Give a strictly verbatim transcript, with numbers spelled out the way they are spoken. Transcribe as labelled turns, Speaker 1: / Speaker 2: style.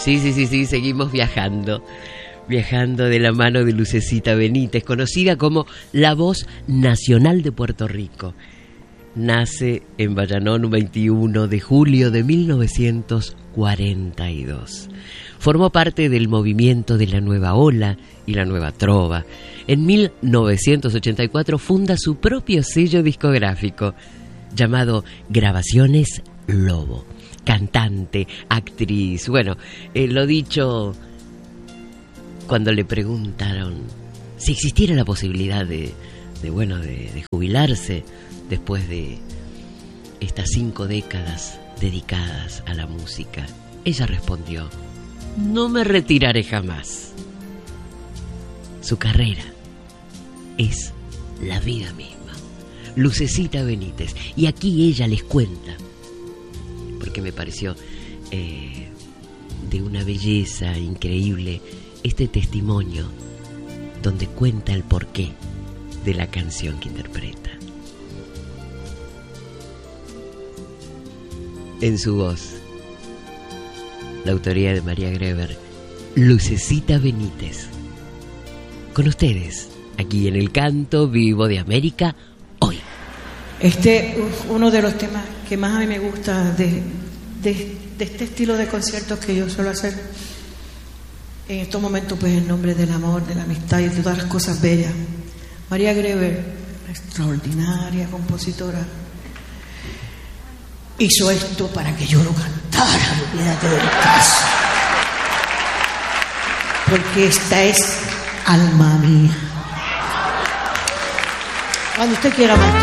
Speaker 1: Sí, sí, sí, sí, seguimos viajando. Viajando de la mano de Lucecita Benítez, conocida como la voz nacional de Puerto Rico. Nace en Vallanón un veintiuno de julio de mil novecientos cuarenta y dos. Formó parte del movimiento de la Nueva Ola y la Nueva Trova. En mil novecientos ochenta y cuatro funda su propio sello discográfico, llamado Grabaciones Lobo. Cantante, actriz, bueno, eh, lo dicho... Cuando le preguntaron si existiera la posibilidad de, de bueno, de, de jubilarse después de estas cinco décadas dedicadas a la música, ella respondió: no me retiraré jamás. Su carrera es la vida misma. Lucecita Benítez. Y aquí ella les cuenta, porque me pareció eh, de una belleza increíble, este testimonio donde cuenta el porqué de la canción que interpreta. En su voz, la autoría de María Greber, Lucecita Benítez. Con ustedes, aquí en el Canto Vivo de América, hoy.
Speaker 2: Este es uno de los temas que más a mí me gusta de, de, de este estilo de conciertos que yo suelo hacer. En estos momentos, pues, en nombre del amor, de la amistad y de todas las cosas bellas. María Greber, una extraordinaria compositora, hizo esto para que yo lo cantara, olvídate del caso. Porque esta es alma mía. Cuando usted quiera, maestro.